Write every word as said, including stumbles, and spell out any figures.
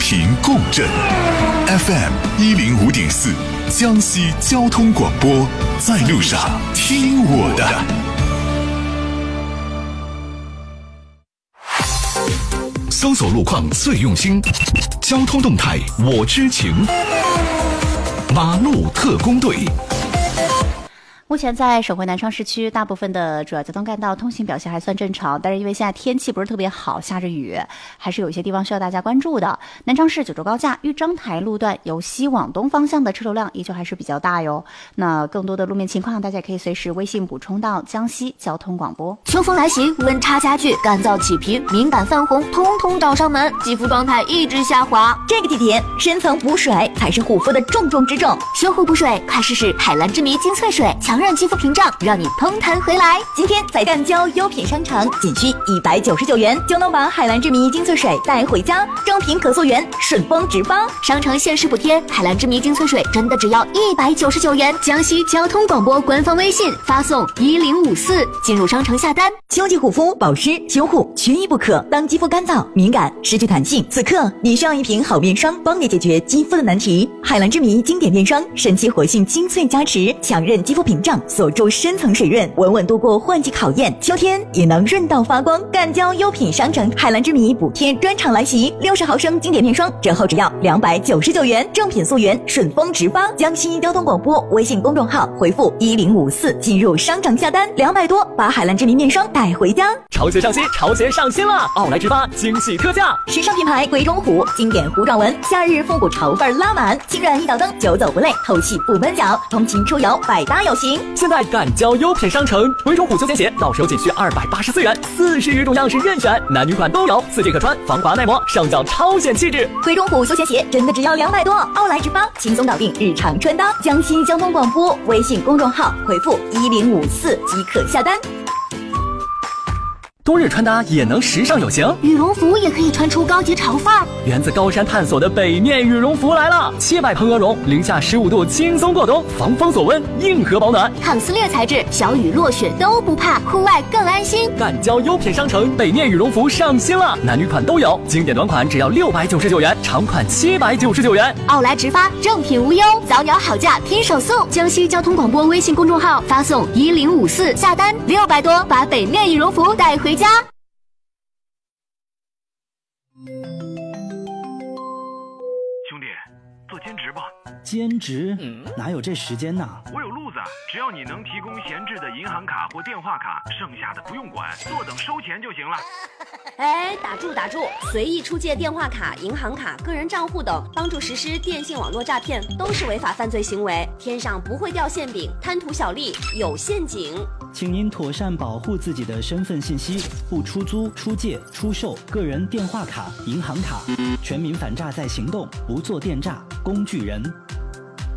平共振。F M 一零五点四，江西交通广播，在路上听我的。搜索路况最用心，交通动态我知情。马路特工队。 目前在省会南昌市区，大部分的主要交通干道通行表现还算正常，但是因为现在天气不是特别好，下着雨，还是有一些地方需要大家关注的。南昌市九州高架豫章台路段由西往东方向的车流量依旧还是比较大哟。那更多的路面情况，大家可以随时微信补充到江西交通广播。 秋风来袭，温差加剧，干燥起皮、敏感泛红，通通找上门，肌肤状态一直下滑。 这个季节，深层补水才是护肤的重中之重。 修护补水，快试试海蓝之谜精粹水，强韧肌肤屏障，让你通弹回来。 今天在赣胶优品商城，仅需一百九十九元就能把海蓝之谜精粹水带回家，正品可溯源，顺丰直发。 商城限时补贴，海蓝之谜精粹水真的只要一百九十九元。江西交通广播官方微信发送一零五四，进入商城下单。 秋季护肤、保湿、修护缺一不可。当肌肤干燥、敏感、失去弹性，此刻你需要一瓶好面霜，帮你解决肌肤的难题。海蓝之谜经典面霜，神奇活性精粹加持，强韧肌肤屏障，锁住深层水润，稳稳度过换季考验，秋天也能润到发光。赣胶优品商城海蓝之谜补贴专场来袭，六十毫升经典面霜折后只要两百九十九元，正品溯源，顺丰直发。江西交通广播微信公众号回复一零五四进入商场下单，两百多把海蓝之谜面霜带回家。 潮鞋上新，潮鞋上新了！奥莱直发惊喜特价， 时尚品牌鬼冢虎经典弧状纹，夏日复古潮范拉满，轻软一脚蹬，久走不累，透气不闷脚，通勤出游百搭有型。 现在赣胶优品商城，鬼冢虎休闲鞋到手仅需二百八十四元，四十余种样式任选，男女款都有，四季可穿，防滑耐磨，上脚超显气质。 鬼冢虎休闲鞋真的只要两百多，奥莱直发轻松搞定日常穿搭。江西交通广播微信公众号回复一零五四即可下单。 冬日穿搭也能时尚有型， 羽绒服也可以穿出高级潮范儿。 源自高山探索的北面羽绒服来了，七百蓬鹅绒，零下十五度轻松过冬，防风锁温，硬核保暖， 抗撕裂材质，小雨落雪都不怕，户外更安心。 赣胶优品商城北面羽绒服上新了，男女款都有，经典短款只要六百九十九元，长款七百九十九元。 奥莱直发，正品无忧，早鸟好价拼手速。江西交通广播微信公众号发送一零五四下单，六百多把北面羽绒服带回家。 兄弟，做兼职吧。 兼职？嗯，哪有这时间呢？ 我有路子，只要你能提供闲置的银行卡或电话卡，剩下的不用管，坐等收钱就行了。 哎，打住打住！随意出借电话卡、银行卡、个人账户等，帮助实施电信网络诈骗，都是违法犯罪行为。天上不会掉馅饼，贪图小利有陷阱。 请您妥善保护自己的身份信息，不出租、出借、出售个人电话卡、银行卡。全民反诈在行动，不做电诈工具人。